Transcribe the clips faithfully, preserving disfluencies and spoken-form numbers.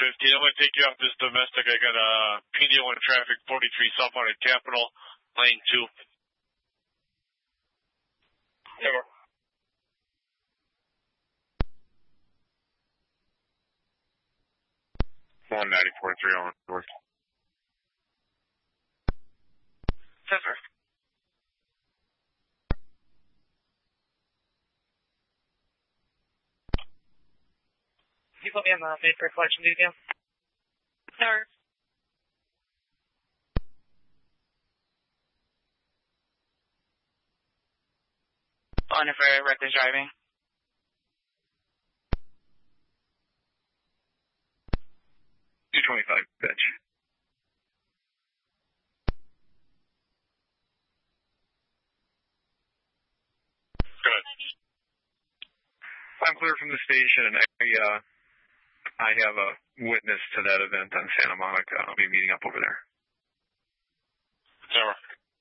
fifteen. I'm going to take you off this domestic. I got a P D one traffic forty-three southbound at Capitol, lane two. Over. one ninety-four three on north. Over. Can you put me on the mid for collection detail? Sir. On for reckless driving. two twenty-five, bitch. Good. I'm clear from the station, and I, uh, I have a witness to that event on Santa Monica. I'll be meeting up over there. Over.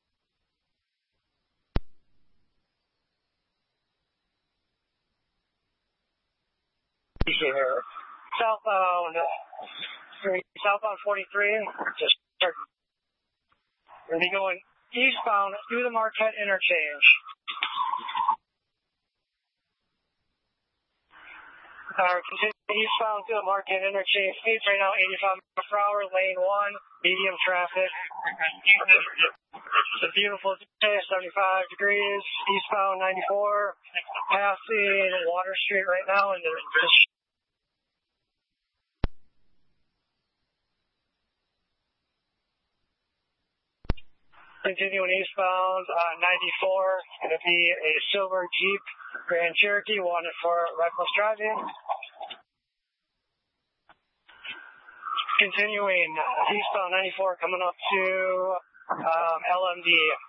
Southbound, southbound forty-three, just start. We're going to be going eastbound through the Marquette interchange. Uh, continue eastbound through the Marquette interchange. Speeds right now eighty-five miles per hour, lane one, medium traffic. It's a beautiful day, seventy-five degrees, eastbound ninety-four, passing Water Street right now, and just continuing eastbound, uh, ninety-four, going to be a silver Jeep Grand Cherokee, wanted for reckless driving. Continuing uh, eastbound ninety-four, coming up to um, L M D.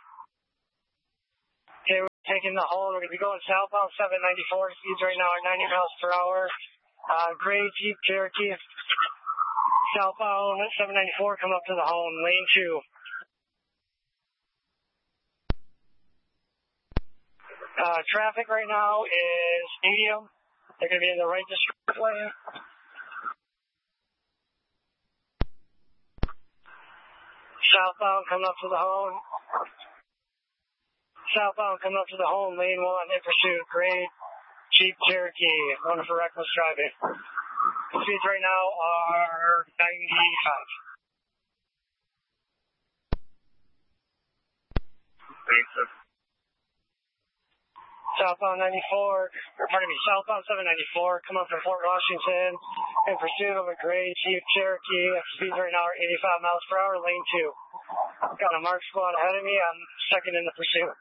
Okay, we're taking the hole. We're going to be going southbound seven ninety-four. Speeds right now are ninety miles per hour. Uh, gray Jeep Cherokee. Southbound seven ninety-four, coming up to the home, lane two. Uh, traffic right now is medium. They're going to be in the right district lane. Southbound coming up to the home. Southbound coming up to the home, lane one, in pursuit. Gray Jeep Cherokee, wanted for reckless driving. Speeds right now are ninety-five. Thanks, sir. Southbound ninety-four, or pardon me, southbound seven ninety-four, come up from Fort Washington in pursuit of a gray Jeep Cherokee. Speeds right now are eighty-five miles per hour, lane two. Got a mark squad ahead of me. I'm second in the pursuit.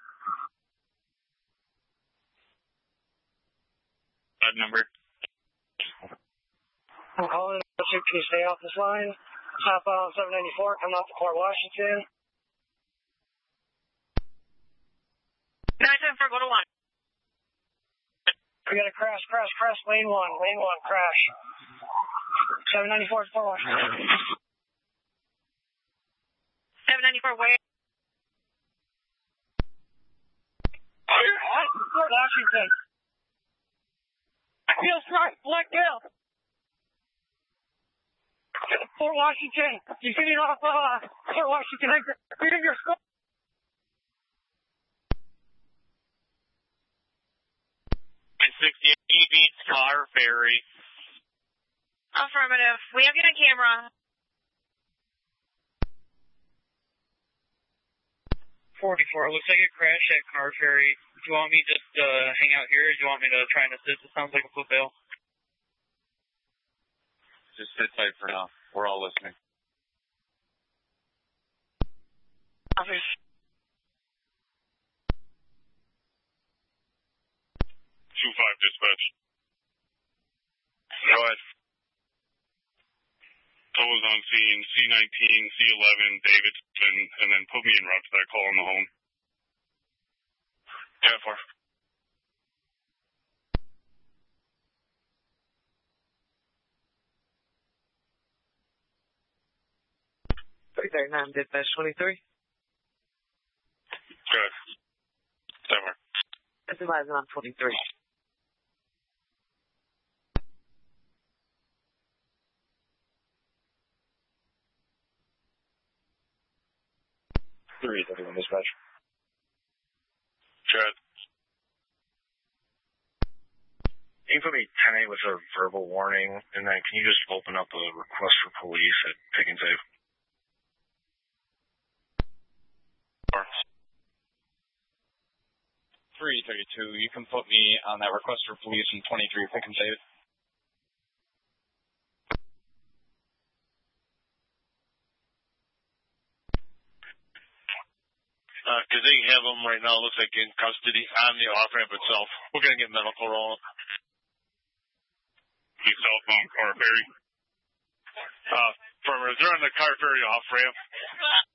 That number. I'm calling in pursuit. Can you stay off this line? Southbound seven ninety-four, coming off to Fort Washington. nine seven four, go to one. We got a crash, crash, crash, lane one, lane one, crash. seven ninety-four, Fort Washington. seven ninety-four, where? Fort Washington. I feel smart, blacked out. Fort Washington, you getting off uh, Fort Washington, reading your score. sixty-eight beats car ferry. Affirmative. We have you on camera. forty-four. Looks like a crash at Car Ferry. Do you want me just to uh, hang out here, or do you want me to try and assist? It sounds like a foot bail. Just sit tight for now. We're all listening. Office. two five dispatch. Go ahead. Tows on scene, C nineteen, C eleven, Davidson, and then put me in route to that call on the home. ten four. three thirty-nine, dispatch twenty-three. Good. ten four. Supervisor on twenty-three. three thirty-one dispatch. Chad. Can you put me ten eight with a verbal warning, and then can you just open up a request for police at Pick and Save? three thirty-two, you can put me on that request for police in twenty-three Pick and Save. Because uh, they have them right now, looks like in custody on the off-ramp itself. We're going to get medical rolling. The southbound car ferry. Uh, from, they're on the car ferry off-ramp.